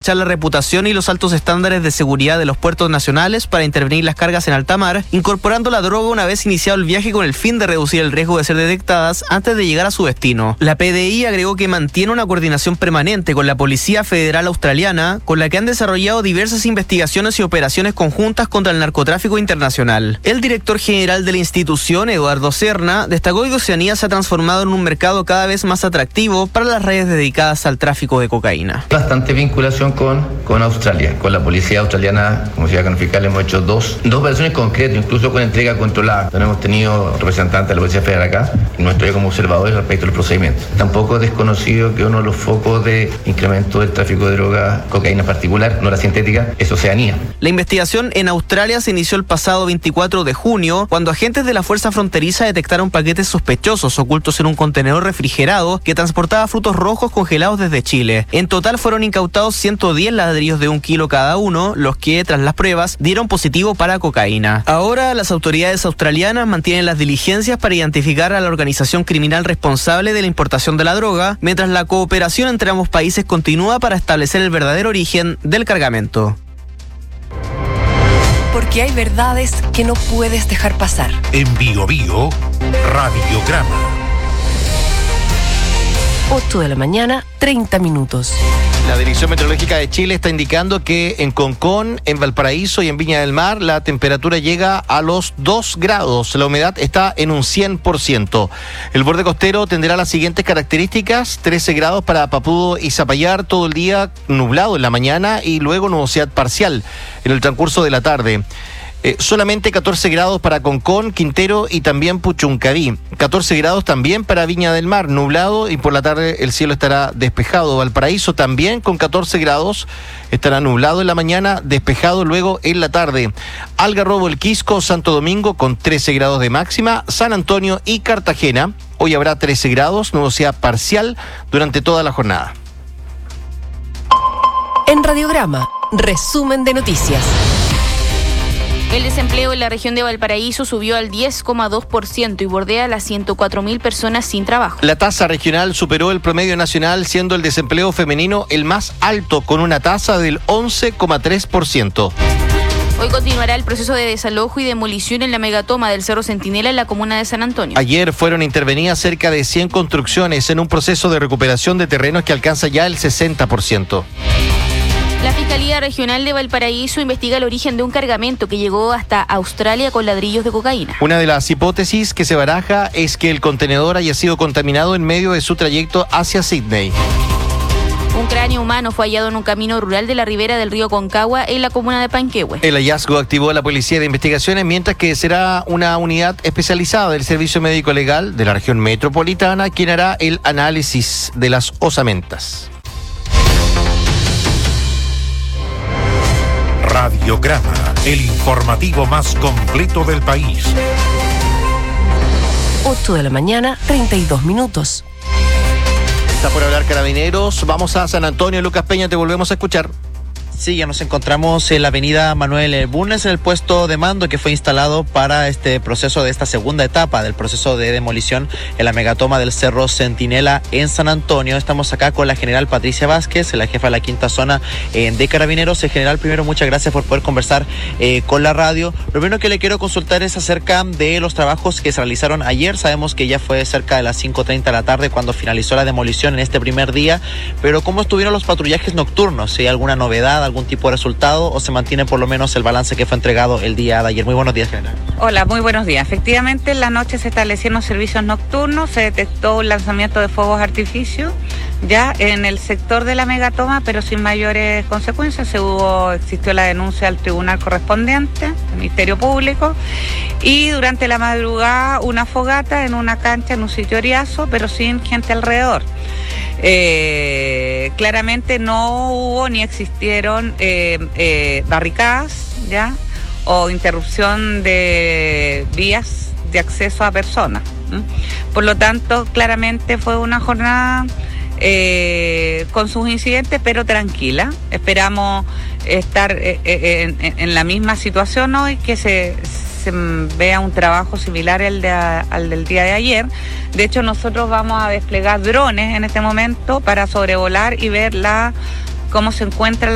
aprovechar la reputación y los altos estándares de seguridad de los puertos nacionales para intervenir las cargas en alta mar, incorporando la droga una vez iniciado el viaje con el fin de reducir el riesgo de ser detectadas antes de llegar a su destino. La PDI agregó que mantiene una coordinación permanente con la Policía Federal Australiana, con la que han desarrollado diversas investigaciones y operaciones conjuntas contra el narcotráfico internacional. El director general de la institución, Eduardo Serna, destacó que Oceanía se ha transformado en un mercado cada vez más atractivo para las redes dedicadas al tráfico de cocaína. Bastante vinculación con Australia, con la policía australiana, como ciudad fiscal hemos hecho dos operaciones concretas, incluso con entrega controlada. Hemos tenido representantes de la Policía Federal acá, y nuestro día como observadores respecto a los procedimientos. Tampoco es desconocido que uno de los focos de incremento del tráfico de droga, cocaína en particular, no la sintética, es Oceanía. La investigación en Australia se inició el pasado 24 de junio, cuando agentes de la Fuerza Fronteriza detectaron paquetes sospechosos ocultos en un contenedor refrigerado que transportaba frutos rojos congelados desde Chile. En total fueron incautados 110 ladrillos de 1 kilo cada uno, los que, tras las pruebas, dieron positivo para cocaína. Ahora, las autoridades australianas mantienen las diligencias para identificar a la organización criminal responsable de la importación de la droga, mientras la cooperación entre ambos países continúa para establecer el verdadero origen del cargamento. Porque hay verdades que no puedes dejar pasar. En Bio Bio, Radiograma. 8 de la mañana, 30 minutos. La Dirección Meteorológica de Chile está indicando que en Concón, en Valparaíso y en Viña del Mar la temperatura llega a los 2 grados. La humedad está en un 100%. El borde costero tendrá las siguientes características: 13 grados para Papudo y Zapallar, todo el día nublado en la mañana y luego nubosidad parcial en el transcurso de la tarde. Solamente 14 grados para Concón, Quintero y también Puchuncaví. 14 grados también para Viña del Mar, nublado y por la tarde el cielo estará despejado. Valparaíso también con 14 grados, estará nublado en la mañana, despejado luego en la tarde. Algarrobo, El Quisco, Santo Domingo con 13 grados de máxima. San Antonio y Cartagena, hoy habrá 13 grados, nubosidad parcial durante toda la jornada. En Radiograma, resumen de noticias. El desempleo en la región de Valparaíso subió al 10,2% y bordea las 104.000 personas sin trabajo. La tasa regional superó el promedio nacional, siendo el desempleo femenino el más alto, con una tasa del 11,3%. Hoy continuará el proceso de desalojo y demolición en la megatoma del Cerro Centinela en la comuna de San Antonio. Ayer fueron intervenidas cerca de 100 construcciones en un proceso de recuperación de terrenos que alcanza ya el 60%. La Fiscalía Regional de Valparaíso investiga el origen de un cargamento que llegó hasta Australia con ladrillos de cocaína. Una de las hipótesis que se baraja es que el contenedor haya sido contaminado en medio de su trayecto hacia Sydney. Un cráneo humano fue hallado en un camino rural de la ribera del río Concagua en la comuna de Panquehue. El hallazgo activó a la Policía de Investigaciones, mientras que será una unidad especializada del Servicio Médico Legal de la región metropolitana quien hará el análisis de las osamentas. Radiograma, el informativo más completo del país. 8 de la mañana, 32 minutos. Está por hablar Carabineros. Vamos a San Antonio. Lucas Peña, te volvemos a escuchar. Sí, ya nos encontramos en la avenida Manuel Bulnes, en el puesto de mando que fue instalado para este proceso de esta segunda etapa del proceso de demolición en la megatoma del Cerro Centinela en San Antonio. Estamos acá con la general Patricia Vázquez, la jefa de la quinta zona de Carabineros. General, primero, muchas gracias por poder conversar con la radio. Lo primero que le quiero consultar es acerca de los trabajos que se realizaron ayer. Sabemos que ya fue cerca de las 5:30 de la tarde cuando finalizó la demolición en este primer día, pero ¿cómo estuvieron los patrullajes nocturnos? ¿Si hay alguna novedad, algún tipo de resultado o se mantiene por lo menos el balance que fue entregado el día de ayer? Muy buenos días, general. Hola, muy buenos días. Efectivamente, en la noche se establecieron servicios nocturnos, se detectó un lanzamiento de fuegos artificios ya en el sector de la megatoma, pero sin mayores consecuencias. Existió la denuncia al tribunal correspondiente, al Ministerio Público, y durante la madrugada una fogata en una cancha en un sitio Oriazo, pero sin gente alrededor. Claramente no hubo ni existieron barricadas ya o interrupción de vías de acceso a personas. Por lo tanto, claramente fue una jornada con sus incidentes, pero tranquila. Esperamos estar en la misma situación hoy, que se vea un trabajo similar al del día de ayer. De hecho, nosotros vamos a desplegar drones en este momento para sobrevolar y ver cómo se encuentra